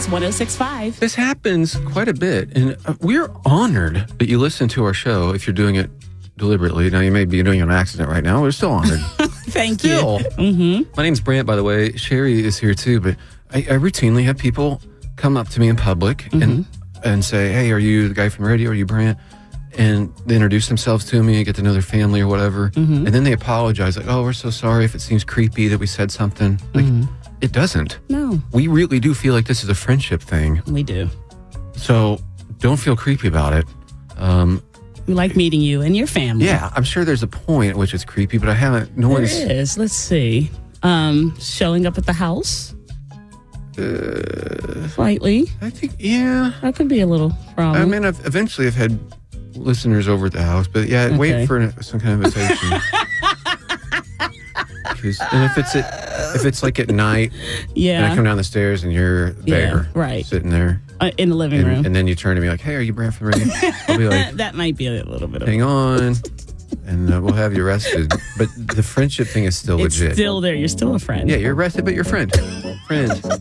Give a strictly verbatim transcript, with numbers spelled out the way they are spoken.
K's one oh six point five. This happens quite a bit, and uh, we're honored that you listen to our show if you're doing it deliberately. Now, you may be doing it on accident right now. We're still honored. Thank still. you. Mm-hmm. My name's Brant, by the way. Sherry is here, too, but I, I routinely have people come up to me in public mm-hmm. and and say, hey, are you the guy from the radio? Are you Brant? And they introduce themselves to me, get to know their family or whatever. Mm-hmm. And then they apologize, like, oh, we're so sorry if it seems creepy that we said something. Like, mm-hmm. it doesn't. No. We really do feel like this is a friendship thing. We do. So don't feel creepy about it. Um, we like meeting you and your family. Yeah, I'm sure there's a point at which it's creepy, but I haven't, no there one's... There is. Let's see. Um, showing up at the house? Uh, Slightly. I think, yeah. That could be a little problem. I mean, I've, eventually I've had listeners over at the house, but yeah, okay. Wait for an, some kind of invitation. And if it's at, if it's like at night, yeah, and I come down the stairs and you're there, yeah, right, sitting there uh, in the living and, room, and then you turn to me like, "Hey, are you Brant from the radio?" I'll be like, "That might be a little bit." Hang of on, and uh, we'll have you arrested. But the friendship thing is still it's legit. Still there. You're still a friend. Yeah, you're arrested, but you're a friend. Friend.